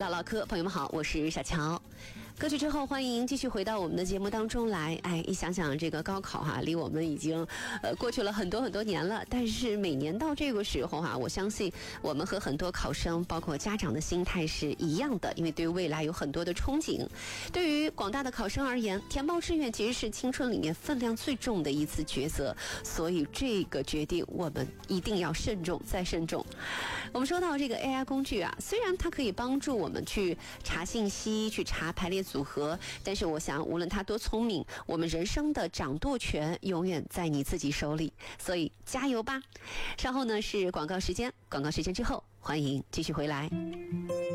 唠唠嗑，朋友们好，我是小乔。歌曲之后，欢迎继续回到我们的节目当中来。一想想这个高考离我们已经过去了很多年了。但是每年到这个时候我相信我们和很多考生，包括家长的心态是一样的，因为对未来有很多的憧憬。对于广大的考生而言，填报志愿其实是青春里面分量最重的一次抉择，所以这个决定我们一定要慎重再慎重。我们说到这个 AI 工具虽然它可以帮助我们去查信息，去查排列组合，但是我想无论它多聪明，我们人生的掌舵权永远在你自己手里，所以加油吧。稍后呢是广告时间，广告时间之后欢迎继续回来。